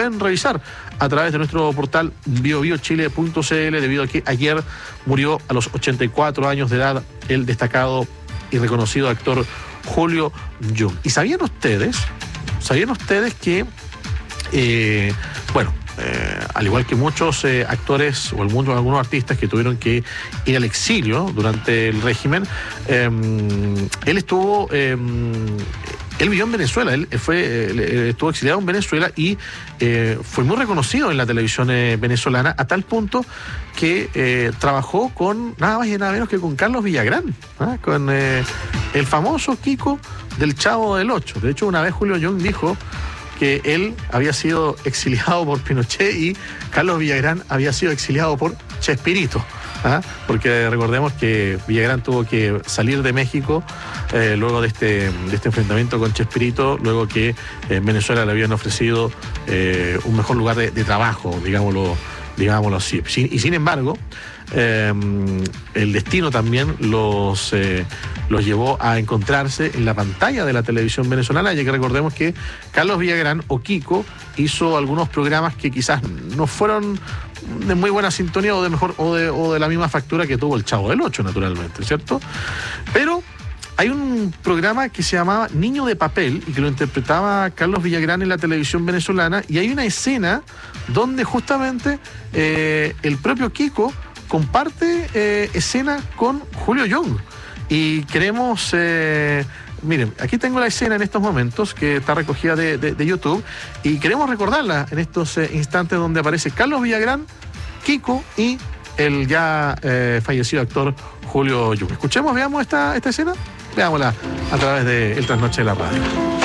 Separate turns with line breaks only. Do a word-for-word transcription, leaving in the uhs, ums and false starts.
pueden revisar a través de nuestro portal bio bio chile punto c l, debido a que ayer murió a los ochenta y cuatro años de edad el destacado y reconocido actor Julio Jung. ¿Y sabían ustedes, sabían ustedes que, eh, bueno, Eh, al igual que muchos eh, actores o muchos, algunos artistas que tuvieron que ir al exilio durante el régimen, eh, él estuvo, eh, él vivió en Venezuela, él fue, eh, estuvo exiliado en Venezuela y eh, fue muy reconocido en la televisión eh, venezolana, a tal punto que eh, trabajó con nada más y nada menos que con Carlos Villagrán, ¿eh? con eh, el famoso Kiko del Chavo del Ocho. De hecho, una vez Julio Jung dijo que él había sido exiliado por Pinochet y Carlos Villagrán había sido exiliado por Chespirito, ¿ah? Porque recordemos que Villagrán tuvo que salir de México eh, luego de este, de este enfrentamiento con Chespirito, luego que en Venezuela le habían ofrecido eh, un mejor lugar de, de trabajo, digámoslo, digámoslo así. Sin, y sin embargo, eh, el destino también los... Eh, los llevó a encontrarse en la pantalla de la televisión venezolana, ya que recordemos que Carlos Villagrán o Kiko hizo algunos programas que quizás no fueron de muy buena sintonía o de mejor o de, o de la misma factura que tuvo el Chavo del Ocho, naturalmente, ¿cierto? Pero hay un programa que se llamaba Niño de Papel y que lo interpretaba Carlos Villagrán en la televisión venezolana, y hay una escena donde justamente eh, el propio Kiko comparte eh, escena con Julio Jung. Y queremos, eh, miren, aquí tengo la escena en estos momentos que está recogida de, de, de YouTube, y queremos recordarla en estos eh, instantes donde aparece Carlos Villagrán, Kiko y el ya eh, fallecido actor Julio Jung. Escuchemos, veamos esta, esta escena, veámosla a través de El Trasnoche de la Radio.